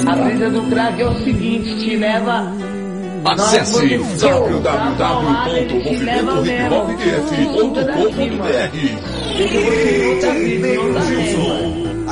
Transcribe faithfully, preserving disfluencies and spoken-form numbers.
A brisa do crack é o seguinte, te leva... Acesse w w w ponto movimento hip hop d f ponto com ponto b r. Deixa você em outra visão da